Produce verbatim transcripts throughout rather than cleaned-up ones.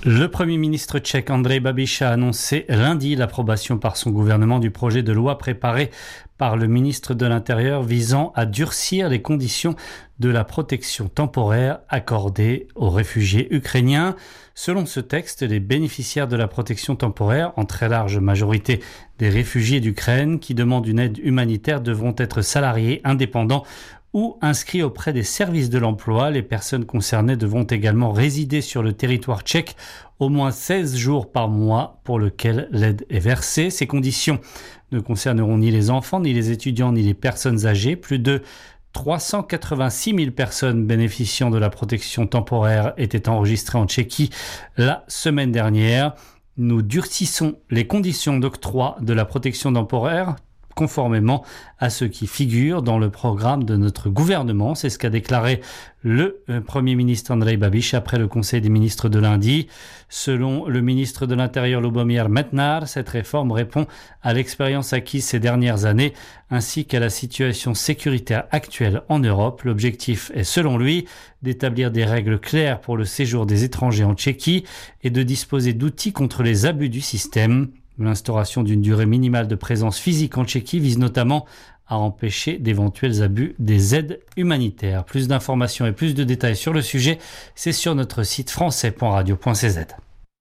Le Premier ministre tchèque Andrej Babiš a annoncé lundi l'approbation par son gouvernement du projet de loi préparé par le ministre de l'Intérieur visant à durcir les conditions de la protection temporaire accordée aux réfugiés ukrainiens. Selon ce texte, les bénéficiaires de la protection temporaire, en très large majorité des réfugiés d'Ukraine qui demandent une aide humanitaire, devront être salariés, indépendants ou inscrits auprès des services de l'emploi. Les personnes concernées devront également résider sur le territoire tchèque au moins seize jours par mois pour lequel l'aide est versée. Ces conditions ne concerneront ni les enfants, ni les étudiants, ni les personnes âgées. Plus de trois cent quatre-vingt-six mille personnes bénéficiant de la protection temporaire étaient enregistrées en Tchéquie la semaine dernière. Nous durcissons les conditions d'octroi de la protection temporaire conformément à ce qui figure dans le programme de notre gouvernement. C'est ce qu'a déclaré le Premier ministre Andrej Babiš après le Conseil des ministres de lundi. Selon le ministre de l'Intérieur Lubomír Metnar, cette réforme répond à l'expérience acquise ces dernières années ainsi qu'à la situation sécuritaire actuelle en Europe. L'objectif est, selon lui, d'établir des règles claires pour le séjour des étrangers en Tchéquie et de disposer d'outils contre les abus du système. L'instauration d'une durée minimale de présence physique en Tchéquie vise notamment à empêcher d'éventuels abus des aides humanitaires. Plus d'informations et plus de détails sur le sujet, c'est sur notre site français point radio point c z.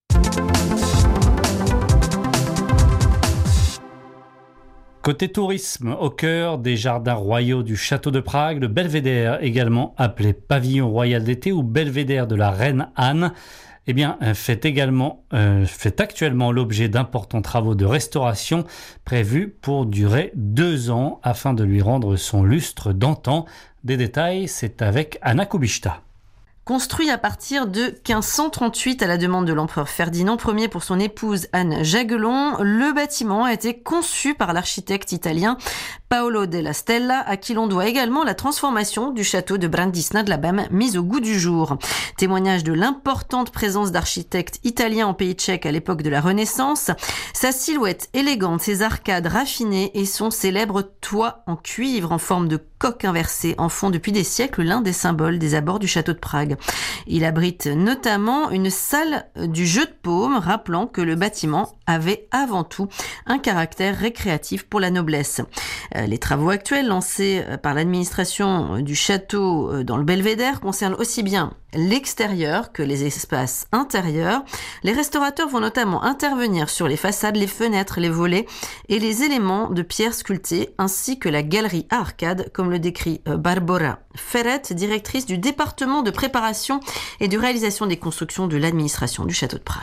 Côté tourisme, au cœur des jardins royaux du château de Prague, le belvédère, également appelé pavillon royal d'été ou belvédère de la reine Anne, eh bien, fait également, euh, fait actuellement l'objet d'importants travaux de restauration prévus pour durer deux ans afin de lui rendre son lustre d'antan. Des détails, c'est avec Anna Kubishta. Construit à partir de quinze cent trente-huit à la demande de l'empereur Ferdinand Ier pour son épouse Anne Jagellon, le bâtiment a été conçu par l'architecte italien Paolo della Stella, à qui l'on doit également la transformation du château de Brandis nad Labem mise au goût du jour. Témoignage de l'importante présence d'architectes italiens en pays tchèque à l'époque de la Renaissance, sa silhouette élégante, ses arcades raffinées et son célèbre toit en cuivre en forme de coque inversée en font depuis des siècles l'un des symboles des abords du château de Prague. Il abrite notamment une salle du jeu de paume, rappelant que le bâtiment avait avant tout un caractère récréatif pour la noblesse. Les travaux actuels lancés par l'administration du château dans le belvédère concernent aussi bien l'extérieur que les espaces intérieurs. Les restaurateurs vont notamment intervenir sur les façades, les fenêtres, les volets et les éléments de pierre sculptés, ainsi que la galerie à arcades, comme le décrit Barbora Ferret, directrice du département de préparation et de réalisation des constructions de l'administration du château de Prague.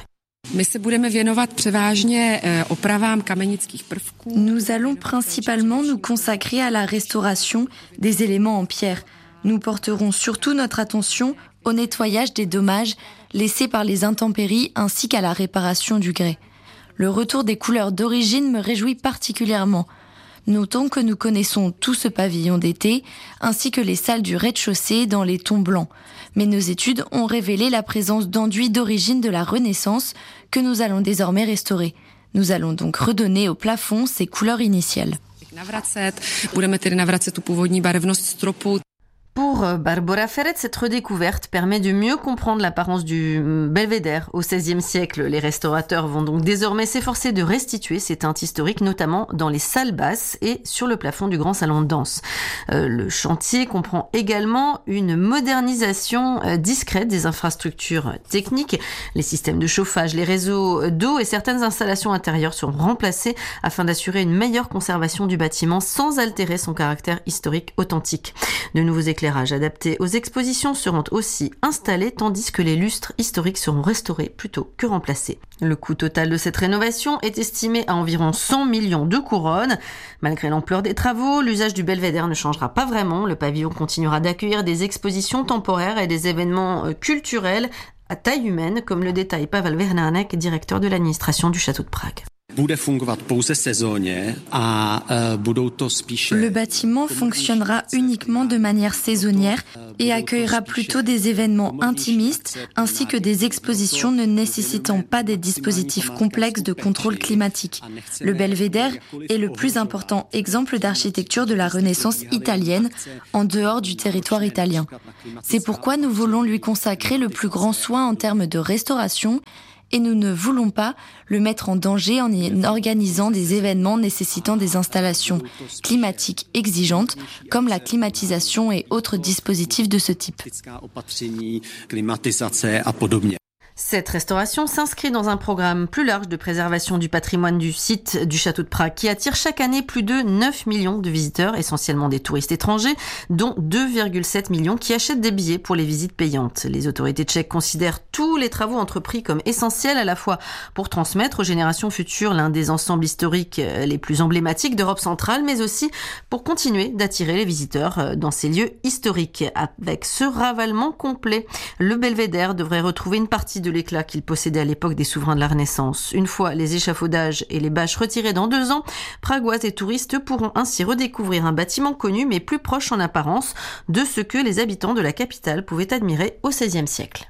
Nous allons principalement nous consacrer à la restauration des éléments en pierre. Nous porterons surtout notre attention au nettoyage des dommages laissés par les intempéries ainsi qu'à la réparation du grès. Le retour des couleurs d'origine me réjouit particulièrement. Notons que nous connaissons tout ce pavillon d'été, ainsi que les salles du rez-de-chaussée dans les tons blancs. Mais nos études ont révélé la présence d'enduits d'origine de la Renaissance que nous allons désormais restaurer. Nous allons donc redonner au plafond ses couleurs initiales. Pour Barbora Ferret, cette redécouverte permet de mieux comprendre l'apparence du belvédère au seizième siècle. Les restaurateurs vont donc désormais s'efforcer de restituer ces teintes historiques, notamment dans les salles basses et sur le plafond du grand salon de danse. Euh, le chantier comprend également une modernisation euh, discrète des infrastructures techniques. Les systèmes de chauffage, les réseaux d'eau et certaines installations intérieures seront remplacés afin d'assurer une meilleure conservation du bâtiment sans altérer son caractère historique authentique. De nouveaux éclairages adaptés aux expositions seront aussi installés, tandis que les lustres historiques seront restaurés plutôt que remplacés. Le coût total de cette rénovation est estimé à environ cent millions de couronnes. Malgré l'ampleur des travaux, l'usage du belvédère ne changera pas vraiment. Le pavillon continuera d'accueillir des expositions temporaires et des événements culturels à taille humaine, comme le détaille Pavel Vernanek, directeur de l'administration du château de Prague. Le bâtiment fonctionnera uniquement de manière saisonnière et accueillera plutôt des événements intimistes ainsi que des expositions ne nécessitant pas des dispositifs complexes de contrôle climatique. Le belvédère est le plus important exemple d'architecture de la Renaissance italienne en dehors du territoire italien. C'est pourquoi nous voulons lui consacrer le plus grand soin en termes de restauration et nous ne voulons pas le mettre en danger en y organisant des événements nécessitant des installations climatiques exigeantes comme la climatisation et autres dispositifs de ce type. Cette restauration s'inscrit dans un programme plus large de préservation du patrimoine du site du château de Prague qui attire chaque année plus de neuf millions de visiteurs, essentiellement des touristes étrangers, dont deux virgule sept millions qui achètent des billets pour les visites payantes. Les autorités tchèques considèrent tous les travaux entrepris comme essentiels à la fois pour transmettre aux générations futures l'un des ensembles historiques les plus emblématiques d'Europe centrale, mais aussi pour continuer d'attirer les visiteurs dans ces lieux historiques. Avec ce ravalement complet, le belvédère devrait retrouver une partie de de l'éclat qu'il possédait à l'époque des souverains de la Renaissance. Une fois les échafaudages et les bâches retirés dans deux ans, Pragois et touristes pourront ainsi redécouvrir un bâtiment connu mais plus proche en apparence de ce que les habitants de la capitale pouvaient admirer au seizième siècle.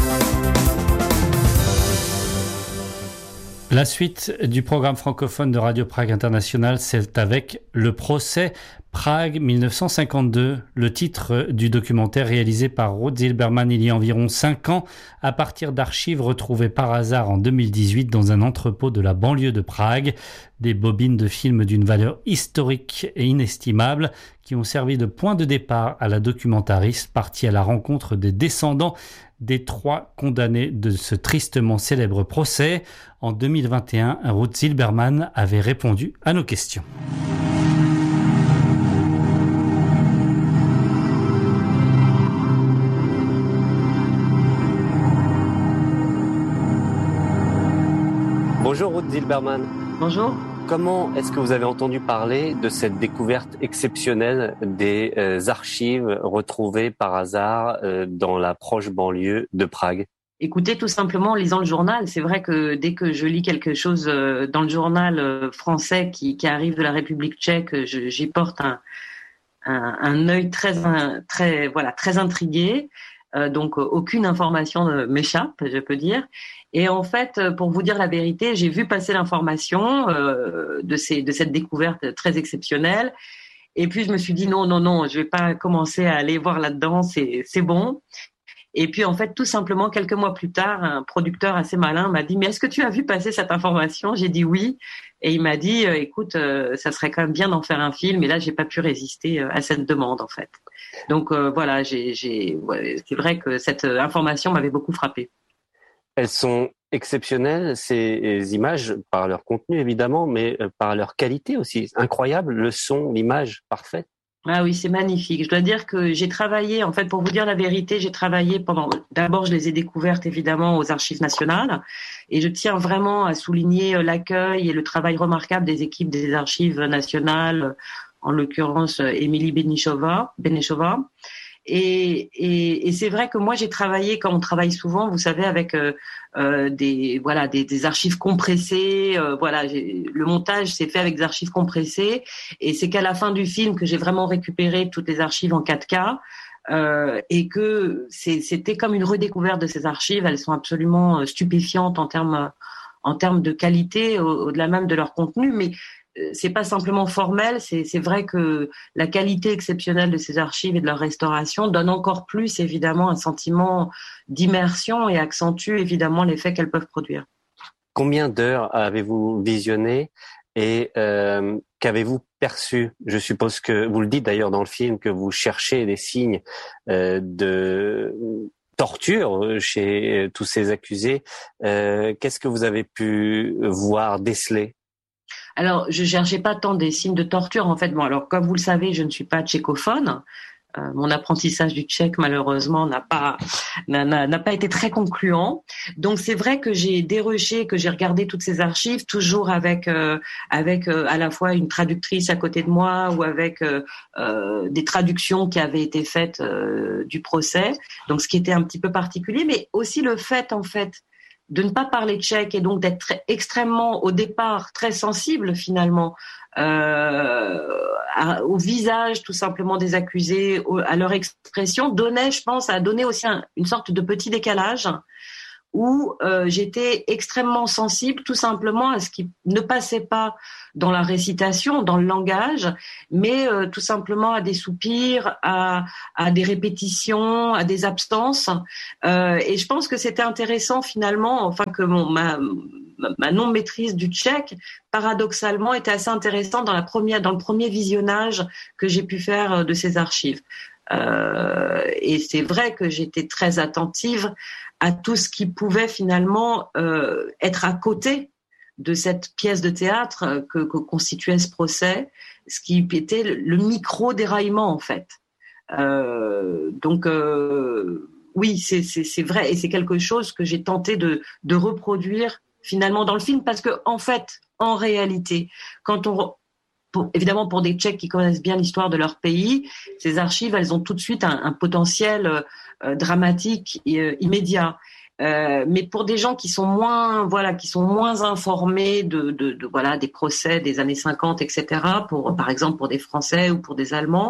La suite du programme francophone de Radio Prague International, c'est avec le procès Prague dix-neuf cent cinquante-deux, le titre du documentaire réalisé par Ruth Zilberman il y a environ cinq ans, à partir d'archives retrouvées par hasard en deux mille dix-huit dans un entrepôt de la banlieue de Prague. Des bobines de films d'une valeur historique et inestimable qui ont servi de point de départ à la documentariste partie à la rencontre des descendants des trois condamnés de ce tristement célèbre procès. En deux mille vingt et un, Ruth Zilberman avait répondu à nos questions. Bonjour Ruth Zilberman. Bonjour. Comment est-ce que vous avez entendu parler de cette découverte exceptionnelle des euh, archives retrouvées par hasard euh, dans la proche banlieue de Prague ? Écoutez, tout simplement en lisant le journal. C'est vrai que dès que je lis quelque chose euh, dans le journal euh, français qui, qui arrive de la République tchèque, je, j'y porte un, un, un œil très, très, voilà, très intrigué. Euh, donc aucune information ne m'échappe, je peux dire. Et en fait, pour vous dire la vérité, j'ai vu passer l'information euh, de, ces, de cette découverte très exceptionnelle. Et puis je me suis dit non, non, non, je vais pas commencer à aller voir là-dedans, c'est, c'est bon. Et puis en fait, tout simplement, quelques mois plus tard, un producteur assez malin m'a dit « Mais est-ce que tu as vu passer cette information ?» J'ai dit oui. Et il m'a dit « Écoute, euh, ça serait quand même bien d'en faire un film. » Et là, j'ai pas pu résister à cette demande en fait. Donc euh, voilà, j'ai, j'ai, ouais, c'est vrai que cette information m'avait beaucoup frappée. Elles sont exceptionnelles, ces images, par leur contenu évidemment, mais par leur qualité aussi. Incroyable, le son, l'image, parfaite. Ah oui, c'est magnifique. Je dois dire que j'ai travaillé, en fait, pour vous dire la vérité, j'ai travaillé pendant, d'abord, je les ai découvertes évidemment aux Archives nationales et je tiens vraiment à souligner l'accueil et le travail remarquable des équipes des Archives nationales, en l'occurrence Émilie Benešová, Benešová. Et, et, et c'est vrai que moi j'ai travaillé, comme on travaille souvent, vous savez, avec euh, euh, des voilà des, des archives compressées. Euh, voilà, j'ai, le montage s'est fait avec des archives compressées, et c'est qu'à la fin du film que j'ai vraiment récupéré toutes les archives en quatre K. Euh, et que c'est, c'était comme une redécouverte de ces archives. Elles sont absolument stupéfiantes en termes en termes de qualité, au, au-delà même de leur contenu, mais c'est pas simplement formel, c'est, c'est vrai que la qualité exceptionnelle de ces archives et de leur restauration donne encore plus évidemment un sentiment d'immersion et accentue évidemment l'effet qu'elles peuvent produire. Combien d'heures avez-vous visionné et euh, qu'avez-vous perçu ? Je suppose que vous le dites d'ailleurs dans le film que vous cherchez des signes euh, de torture chez tous ces accusés. Euh, qu'est-ce que vous avez pu voir, déceler ? Alors, je cherchais pas tant des signes de torture, en fait. Bon, alors, comme vous le savez, je ne suis pas tchécophone. Euh, mon apprentissage du tchèque, malheureusement, n'a pas, n'a, n'a, n'a pas été très concluant. Donc, c'est vrai que j'ai dérushé, que j'ai regardé toutes ces archives, toujours avec, euh, avec euh, à la fois une traductrice à côté de moi ou avec euh, euh, des traductions qui avaient été faites euh, du procès. Donc, ce qui était un petit peu particulier, mais aussi le fait, en fait, de ne pas parler tchèque et donc d'être très, extrêmement, au départ, très sensible finalement euh, à, au visage tout simplement des accusés, au, à leur expression, donnait, je pense, a donné aussi un, une sorte de petit décalage où euh, j'étais extrêmement sensible tout simplement à ce qui ne passait pas dans la récitation, dans le langage, mais euh, tout simplement à des soupirs, à, à des répétitions, à des absences. Euh, et je pense que c'était intéressant finalement, enfin que mon, ma, ma non-maîtrise du tchèque, paradoxalement, était assez intéressante dans, la première, dans le premier visionnage que j'ai pu faire de ces archives. Euh, et c'est vrai que j'étais très attentive à tout ce qui pouvait finalement euh, être à côté de cette pièce de théâtre que, que constituait ce procès, ce qui était le, le micro-déraillement en fait. Euh, donc euh, oui, c'est, c'est, c'est vrai et c'est quelque chose que j'ai tenté de, de reproduire finalement dans le film parce que en fait, en réalité, quand on Pour, évidemment, pour des Tchèques qui connaissent bien l'histoire de leur pays, ces archives, elles ont tout de suite un, un potentiel euh, dramatique et euh, immédiat. Euh, mais pour des gens qui sont moins, voilà, qui sont moins informés de, de, de voilà, des procès des années cinquante, et cetera. Pour, par exemple, pour des Français ou pour des Allemands,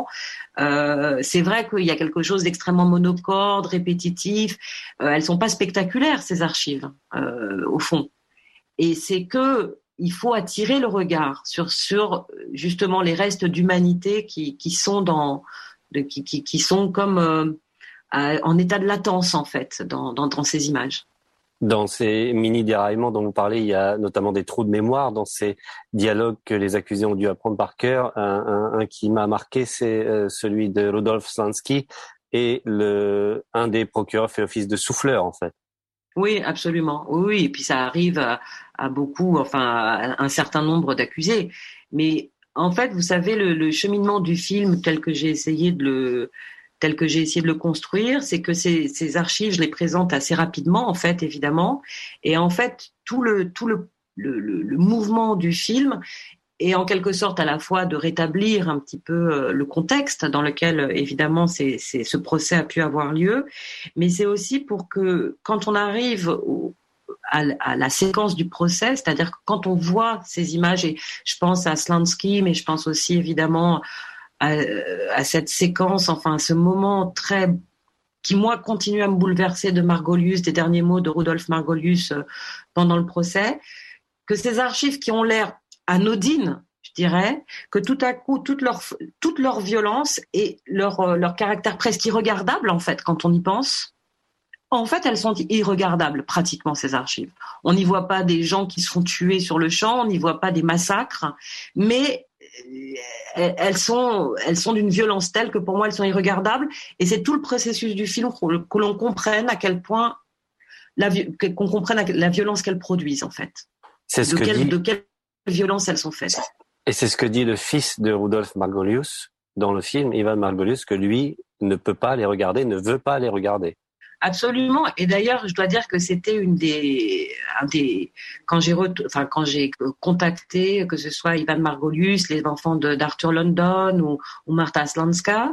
euh, c'est vrai qu'il y a quelque chose d'extrêmement monocorde, répétitif. Euh, elles sont pas spectaculaires ces archives, euh, au fond. Et c'est que il faut attirer le regard sur sur justement les restes d'humanité qui qui sont dans de, qui, qui qui sont comme euh, à, en état de latence en fait dans dans dans ces images. Dans ces mini déraillements dont vous parlez, il y a notamment des trous de mémoire dans ces dialogues que les accusés ont dû apprendre par cœur. Un, un, un qui m'a marqué, c'est euh, celui de Rudolf Slansky et le un des procureurs fait office de souffleur en fait. Oui, absolument. Oui, et puis ça arrive à, à beaucoup, enfin, à un certain nombre d'accusés. Mais en fait, vous savez, le, le cheminement du film tel que j'ai essayé de le, tel que j'ai essayé de le construire, c'est que ces, ces archives, je les présente assez rapidement, en fait, évidemment. Et en fait, tout le, tout le, le, le, le mouvement du film et en quelque sorte à la fois de rétablir un petit peu le contexte dans lequel évidemment c'est, c'est, ce procès a pu avoir lieu, mais c'est aussi pour que quand on arrive au, à, à la séquence du procès, c'est-à-dire que quand on voit ces images, et je pense à Slansky, mais je pense aussi évidemment à, à cette séquence, enfin à ce moment très qui moi continue à me bouleverser de Margolius, des derniers mots de Rudolf Margolius pendant le procès, que ces archives qui ont l'air anodines, je dirais, que tout à coup, toute leur, toute leur violence et leur, leur caractère presque irregardable, en fait, quand on y pense, en fait, elles sont irregardables, pratiquement, ces archives. On n'y voit pas des gens qui se font tuer sur le champ, on n'y voit pas des massacres, mais elles sont, elles sont d'une violence telle que pour moi, elles sont irregardables, et c'est tout le processus du film que l'on comprenne à quel point, la, qu'on comprenne la violence qu'elles produisent, en fait. C'est ce de, que quelle, dit... de quelle violence elles sont faites. Et c'est ce que dit le fils de Rudolf Margolius dans le film, Ivan Margolius, que lui ne peut pas les regarder, ne veut pas les regarder. Absolument. Et d'ailleurs, je dois dire que c'était une des, un des, quand j'ai, ret... enfin, quand j'ai contacté, que ce soit Ivan Margolius, les enfants de, d'Arthur London ou, ou Marta Slanska,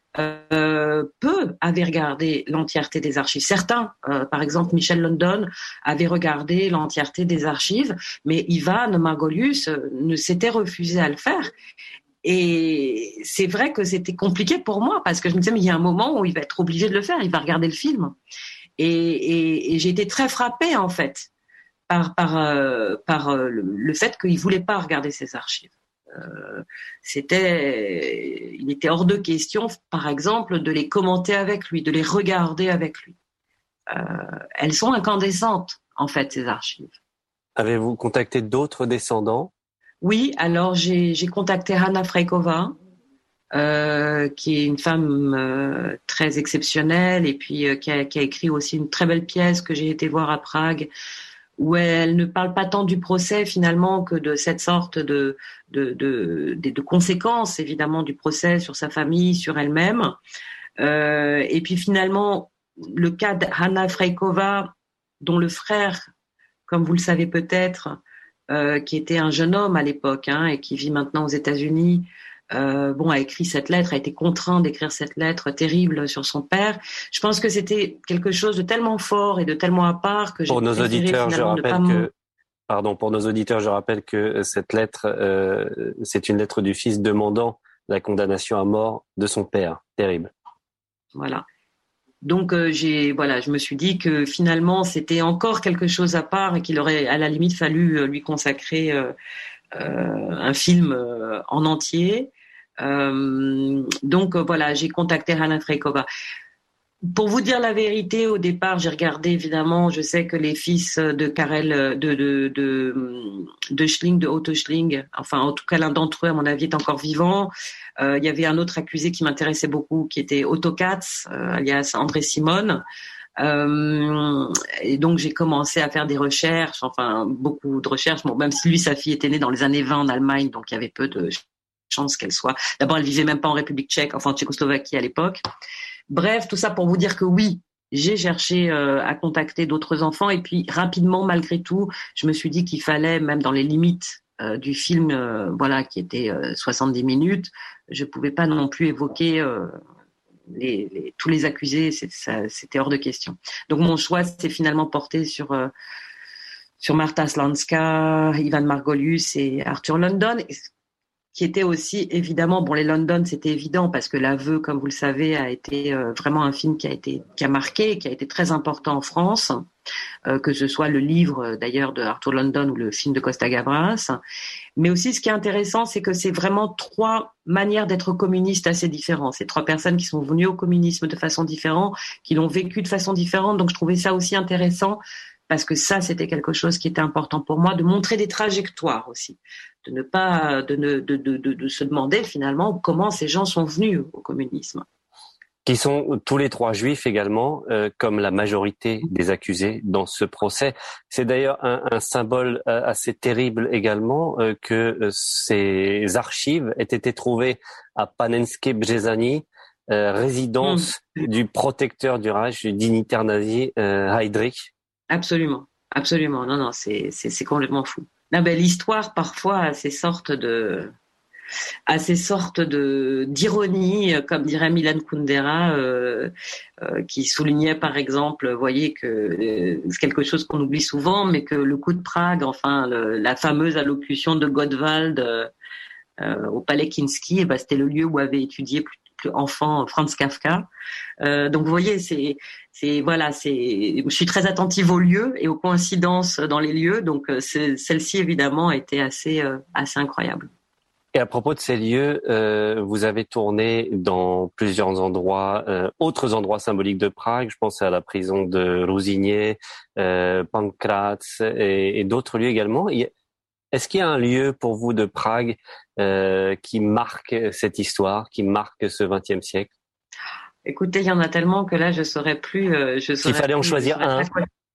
Euh, peu avaient regardé l'entièreté des archives. Certains, euh, par exemple Michel London, avaient regardé l'entièreté des archives, mais Ivan Margolius euh, ne s'était refusé à le faire. Et c'est vrai que c'était compliqué pour moi parce que je me disais mais il y a un moment où il va être obligé de le faire, il va regarder le film. Et, et, et j'ai été très frappée en fait par par euh, par euh, le, le fait qu'il voulait pas regarder ces archives. Euh, c'était, il était hors de question, par exemple, de les commenter avec lui, de les regarder avec lui. Euh, elles sont incandescentes, en fait, ces archives. Avez-vous contacté d'autres descendants ? Oui, alors j'ai, j'ai contacté Hanna Freikova, euh, qui est une femme euh, très exceptionnelle et puis euh, qui, a, qui a écrit aussi une très belle pièce que j'ai été voir à Prague, où elle ne parle pas tant du procès finalement que de cette sorte de, de, de, de, de conséquences évidemment du procès sur sa famille, sur elle-même. Euh, et puis finalement, le cas de Hanna Freikova, dont le frère, comme vous le savez peut-être, euh, qui était un jeune homme à l'époque hein, et qui vit maintenant aux États-Unis, euh, bon, a écrit cette lettre, a été contraint d'écrire cette lettre terrible sur son père. Je pense que c'était quelque chose de tellement fort et de tellement à part que j'ai Pour nos préféré auditeurs, je finalement ne rappelle pas que, pardon, pour nos auditeurs, je rappelle que cette lettre, euh, c'est une lettre du fils demandant la condamnation à mort de son père. Terrible. Voilà. Donc euh, j'ai voilà, je me suis dit que finalement c'était encore quelque chose à part et qu'il aurait à la limite fallu euh, lui consacrer euh, euh, un film euh, en entier. Euh, donc euh, voilà, j'ai contacté Hana Freikova. Pour vous dire la vérité, au départ, j'ai regardé évidemment. Je sais que les fils de Karel, de de de de Schling, de Otto Schling, enfin en tout cas l'un d'entre eux, à mon avis, est encore vivant. Euh, il y avait un autre accusé qui m'intéressait beaucoup, qui était Otto Katz, euh, alias André Simone. Euh, et donc j'ai commencé à faire des recherches, enfin beaucoup de recherches. Bon, même si lui, sa fille était née dans les années vingt en Allemagne, donc il y avait peu de chances qu'elle soit. D'abord, elle vivait même pas en République tchèque, enfin en Tchécoslovaquie à l'époque. Bref, tout ça pour vous dire que oui, j'ai cherché euh, à contacter d'autres enfants et puis rapidement, malgré tout, je me suis dit qu'il fallait, même dans les limites euh, du film, euh, voilà, qui était euh, soixante-dix minutes, je pouvais pas non plus évoquer euh, les, les, tous les accusés, c'est, ça, c'était hors de question. Donc mon choix s'est finalement porté sur euh, sur Marta Slanska, Ivan Margolius et Arthur London, qui était aussi évidemment, bon, les London, c'était évident parce que L'Aveu, comme vous le savez, a été euh, vraiment un film qui a été, qui a marqué, qui a été très important en France, euh, que ce soit le livre d'ailleurs de Arthur London ou le film de Costa Gavras. Mais aussi, ce qui est intéressant, c'est que c'est vraiment trois manières d'être communiste assez différentes. C'est trois personnes qui sont venues au communisme de façon différente, qui l'ont vécu de façon différente. Donc, je trouvais ça aussi intéressant parce que ça, c'était quelque chose qui était important pour moi, de montrer des trajectoires aussi, de ne pas, de, ne, de, de, de, de se demander finalement comment ces gens sont venus au communisme. Qui sont tous les trois juifs également, euh, comme la majorité des accusés dans ce procès. C'est d'ailleurs un, un symbole assez terrible également euh, que euh, ces archives aient été trouvées à Panenské Březány, euh, résidence mmh. du protecteur du Reich, du dignitaire nazi euh, Heydrich. Absolument, absolument. Non, non, c'est, c'est, c'est complètement fou. Non, ben, l'histoire, parfois, a ces sortes de, a ces sortes de, d'ironie, comme dirait Milan Kundera, euh, euh, qui soulignait, par exemple, vous voyez que euh, c'est quelque chose qu'on oublie souvent, mais que le coup de Prague, enfin, le, la fameuse allocution de Gottwald euh, euh, au Palais Kinski, eh ben, c'était le lieu où avait étudié plus, plus enfant Franz Kafka. Euh, donc, vous voyez, c'est, c'est voilà, c'est. Je suis très attentive aux lieux et aux coïncidences dans les lieux. Donc, c'est, celle-ci évidemment a été assez, euh, assez incroyable. Et à propos de ces lieux, euh, vous avez tourné dans plusieurs endroits, euh, autres endroits symboliques de Prague. Je pense à la prison de Ruzyně, euh, Pankratz et, et d'autres lieux également. Est-ce qu'il y a un lieu pour vous de Prague euh, qui marque cette histoire, qui marque ce vingtième siècle? Écoutez, il y en a tellement que là, je saurais plus. Euh, je saurais S'il fallait plus, en choisir un.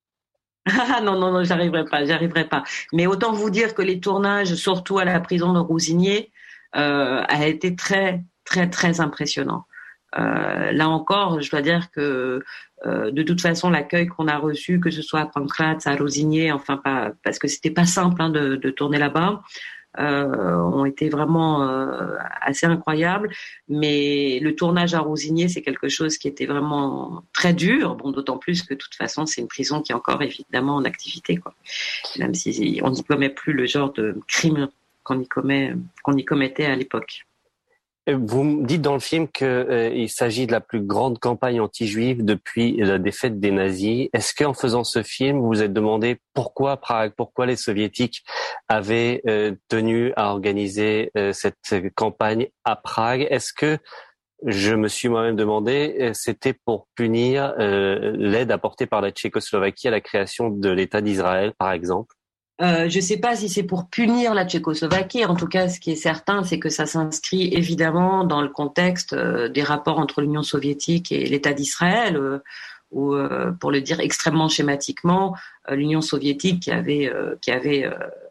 Ah non, non, non, j'arriverai pas, j'arriverai pas. Mais autant vous dire que les tournages, surtout à la prison de Ruzyně, euh, a été très, très, très impressionnant. Euh, là encore, je dois dire que euh, de toute façon, l'accueil qu'on a reçu, que ce soit à Pankratz, à Ruzyně, enfin pas, parce que c'était pas simple hein, de, de tourner là-bas. Euh, ont été vraiment euh, assez incroyables, mais le tournage à Ruzyně, c'est quelque chose qui était vraiment très dur, bon, d'autant plus que de toute façon, c'est une prison qui est encore évidemment en activité, quoi. Même si on n'y commet plus le genre de crime qu'on y commet, qu'on y commettait à l'époque. Vous me dites dans le film qu'il euh, s'agit de la plus grande campagne anti-juive depuis la défaite des nazis. Est-ce qu'en faisant ce film, vous vous êtes demandé pourquoi Prague, pourquoi les soviétiques avaient euh, tenu à organiser euh, cette campagne à Prague? Est-ce que, je me suis moi-même demandé, c'était pour punir euh, l'aide apportée par la Tchécoslovaquie à la création de l'État d'Israël, par exemple? Euh, je ne sais pas si c'est pour punir la Tchécoslovaquie. En tout cas, ce qui est certain, c'est que ça s'inscrit évidemment dans le contexte euh, des rapports entre l'Union soviétique et l'État d'Israël, euh, où, euh, pour le dire extrêmement schématiquement, euh, l'Union soviétique qui avait, euh, qui avait euh,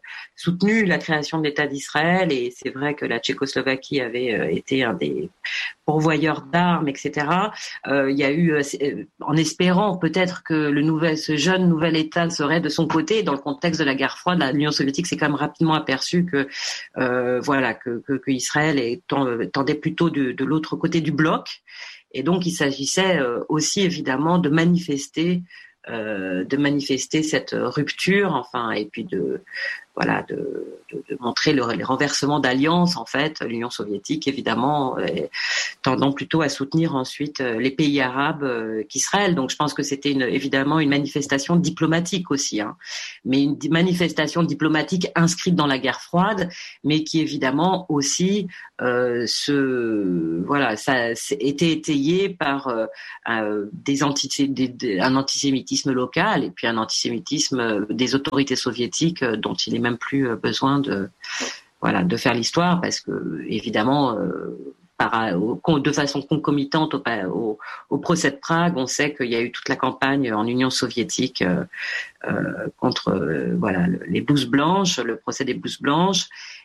soutenu la création de l'État d'Israël, et c'est vrai que la Tchécoslovaquie avait euh, été un des pourvoyeurs d'armes, et cetera. Euh, il y a eu, euh, en espérant peut-être que le nouvel, ce jeune nouvel État serait de son côté, dans le contexte de la guerre froide, l'Union soviétique s'est quand même rapidement aperçue que, euh, voilà, que, que, que Israël est, tendait plutôt de, de l'autre côté du bloc, et donc il s'agissait euh, aussi évidemment de manifester, euh, de manifester cette rupture, enfin, et puis de voilà, de, de, de montrer le, les renversements d'alliance, en fait, l'Union soviétique, évidemment, est, tendant plutôt à soutenir ensuite les pays arabes euh, qu'Israël. Donc, je pense que c'était une, évidemment une manifestation diplomatique aussi, hein, mais une manifestation diplomatique inscrite dans la guerre froide, mais qui évidemment aussi euh, se, voilà, ça était étayé par euh, euh, des anti, des, des, un antisémitisme local et puis un antisémitisme des autorités soviétiques euh, dont il est même plus besoin de voilà de faire l'histoire, parce que évidemment euh, par, au, de façon concomitante au, au, au procès de Prague, on sait qu'il y a eu toute la campagne en Union soviétique euh, euh, contre euh, voilà les blouses blanches, le procès des blouses blanches,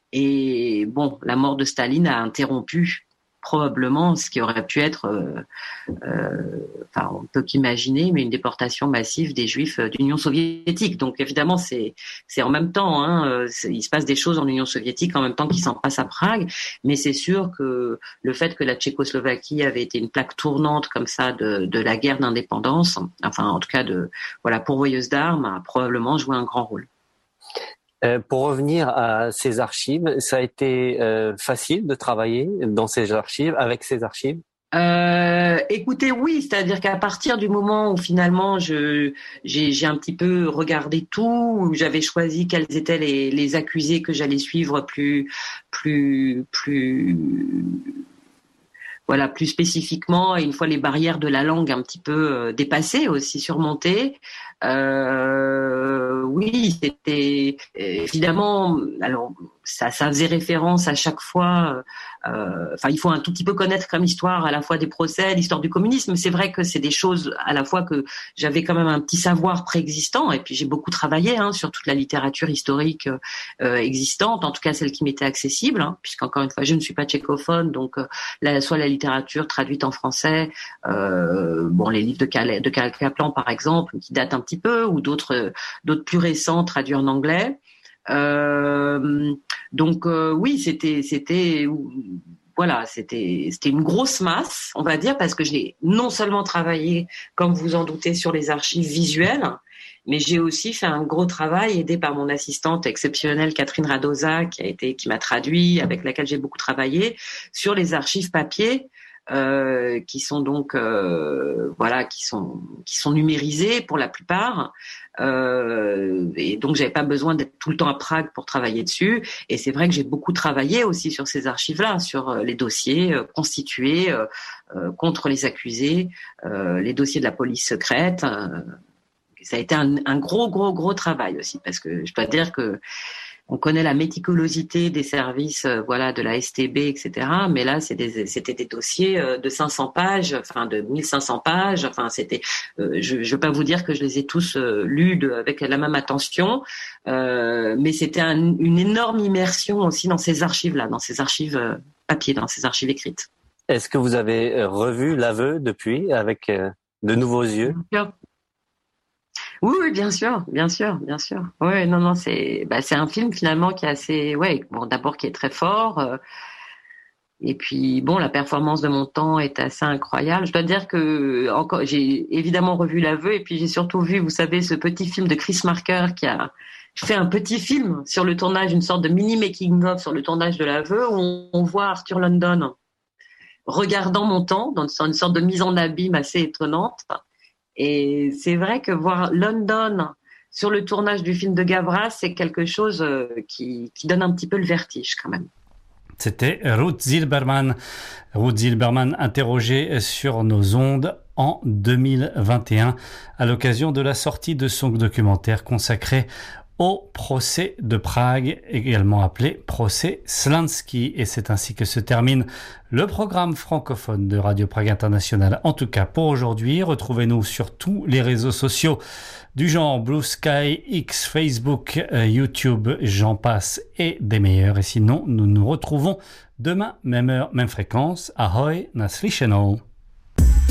et bon, la mort de Staline a interrompu probablement ce qui aurait pu être, euh, euh, enfin, on peut qu'imaginer, mais une déportation massive des Juifs d'Union soviétique. Donc évidemment, c'est c'est en même temps, hein, il se passe des choses en Union soviétique en même temps qu'il s'en passe à Prague. Mais c'est sûr que le fait que la Tchécoslovaquie avait été une plaque tournante comme ça de de la guerre d'indépendance, enfin en tout cas de voilà pourvoyeuse d'armes, a probablement joué un grand rôle. Euh, pour revenir à ces archives, ça a été euh, facile de travailler dans ces archives, avec ces archives? Euh, écoutez, oui, c'est-à-dire qu'à partir du moment où finalement je j'ai, j'ai un petit peu regardé tout, où j'avais choisi quels étaient les, les accusés que j'allais suivre plus plus plus voilà plus spécifiquement, et une fois les barrières de la langue un petit peu euh, dépassées, aussi surmontées. Euh, oui, c'était évidemment. Alors, ça, ça faisait référence à chaque fois. Euh, enfin, il faut un tout petit peu connaître comme histoire à la fois des procès, l'histoire du communisme. C'est vrai que c'est des choses à la fois que j'avais quand même un petit savoir préexistant, et puis j'ai beaucoup travaillé hein, sur toute la littérature historique euh, existante, en tout cas celle qui m'était accessible, hein, puisqu'encore une fois, je ne suis pas tchécophone, donc euh, la, soit la littérature traduite en français, euh, bon, les livres de Cal, de Cal Kaplan par exemple, qui datent un petit peu, ou d'autres d'autres plus récents traduits en anglais. Euh, donc euh, oui, c'était c'était voilà, c'était c'était une grosse masse, on va dire, parce que j'ai non seulement travaillé, comme vous en doutez, sur les archives visuelles, mais j'ai aussi fait un gros travail aidé par mon assistante exceptionnelle Catherine Radoza, qui a été qui m'a traduit, avec laquelle j'ai beaucoup travaillé sur les archives papier. Euh, qui sont donc euh, voilà qui sont qui sont numérisés pour la plupart, euh, et donc j'avais pas besoin d'être tout le temps à Prague pour travailler dessus. Et c'est vrai que j'ai beaucoup travaillé aussi sur ces archives-là, sur les dossiers euh, constitués euh, euh, contre les accusés, euh, les dossiers de la police secrète. Euh, ça a été un, un gros gros gros travail aussi, parce que je dois dire que on connaît la méticulosité des services, euh, voilà, de la S T B, et cetera. Mais là, c'est des, c'était des dossiers euh, de cinq cents pages, enfin de mille cinq cents pages. Enfin, c'était. Euh, je ne veux pas vous dire que je les ai tous euh, lus de, avec la même attention, euh, mais c'était un, une énorme immersion aussi dans ces archives-là, dans ces archives euh, papier, dans ces archives écrites. Est-ce que vous avez revu l'aveu depuis avec euh, de nouveaux yeux? Oui, oui, bien sûr, bien sûr, bien sûr. Ouais, non, non, c'est, bah, c'est un film finalement qui est assez, ouais, bon, d'abord qui est très fort, euh, et puis bon, la performance de Montand est assez incroyable. Je dois dire que encore, j'ai évidemment revu l'aveu, et puis j'ai surtout vu, vous savez, ce petit film de Chris Marker qui a fait un petit film sur le tournage, une sorte de mini making of sur le tournage de l'aveu, où on, on voit Arthur London regardant Montand dans une sorte de mise en abîme assez étonnante. Et c'est vrai que voir London sur le tournage du film de Gavras, c'est quelque chose qui, qui donne un petit peu le vertige quand même. C'était Ruth Zilberman. Ruth Zilberman interrogée sur nos ondes en deux mille vingt et un à l'occasion de la sortie de son documentaire consacré au procès de Prague, également appelé procès Slansky. Et c'est ainsi que se termine le programme francophone de Radio Prague International. En tout cas pour aujourd'hui, retrouvez-nous sur tous les réseaux sociaux du genre Blue Sky, X, Facebook, euh, YouTube, j'en passe et des meilleurs. Et sinon, nous nous retrouvons demain, même heure, même fréquence. Ahoy, na slyšenou.